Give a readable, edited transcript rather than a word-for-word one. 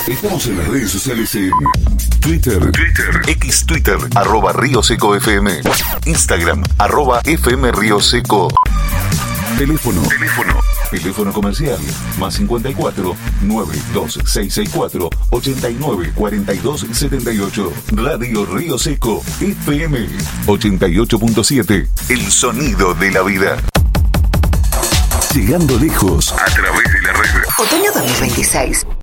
Estamos en las redes sociales en Twitter, X Twitter, @Río Seco FM, Instagram, @FM Río Seco. Teléfono comercial, más 54 92664 89 42 78. Radio Río Seco FM 88.7. El sonido de la vida. Llegando lejos a través de la red. Otoño 2026.